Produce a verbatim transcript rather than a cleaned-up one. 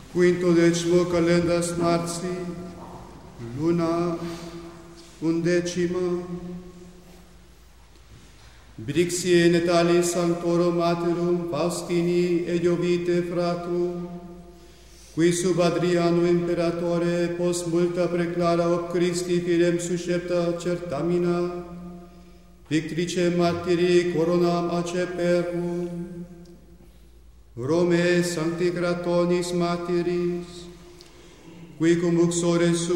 Quinto decimo calendas marzi, luna undecima. Brixie Natalis Sanctorum Materum Faustini et Jovite Fratum, qui sub Adriano Imperatore post multa preclara ob Christi fidem suscepta certamina, victrice martirii coronam aceperum, Rome Sancti Gratonis Martiris, qui cum uxores